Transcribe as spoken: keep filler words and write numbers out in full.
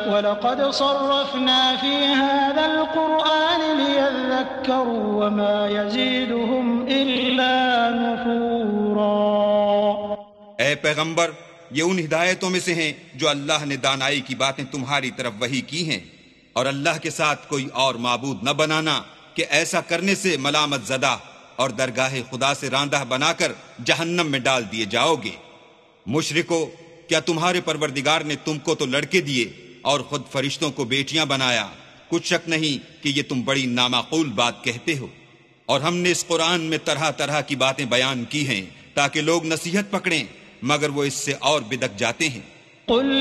वलक़द सर्रफ़ना फ़ी हाज़ल क़ुरआन लियज़्ज़क्करू वमा यज़ीदुहुम इल्ला नुफ़ूरा। ऐ पैगंबर, ये उन हिदायतों में से हैं जो अल्लाह ने दानाई की बातें तुम्हारी तरफ वही की हैं, और अल्लाह के साथ कोई और माबूद न बनाना कि ऐसा करने से मलामत ज़दा और दरगाह खुदा से रांदा बनाकर जहन्नम में डाल दिए जाओगे। मुशरिको, क्या तुम्हारे परवरदिगार ने तुमको तो लड़के दिए और खुद फरिश्तों को बेटियां बनाया? कुछ शक नहीं कि ये तुम बड़ी नामाकूल बात कहते हो। और हमने इस कुरान में तरह तरह की बातें बयान की हैं ताकि लोग नसीहत पकड़ें, मगर वो इससे और बिदक जाते हैं।